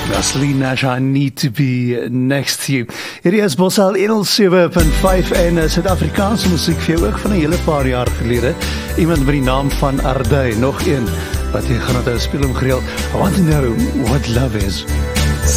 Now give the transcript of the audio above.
Vaseline Nash, I need to be next to you. Hierdie is Bosal 107.5 en Suid-Afrikaanse musiek vir jou ook van 'n hele paar jaar gelede. Iemand met die naam van Ardei, nog een wat jy gaan onthou, speel hom gereeld. I want to know what love is.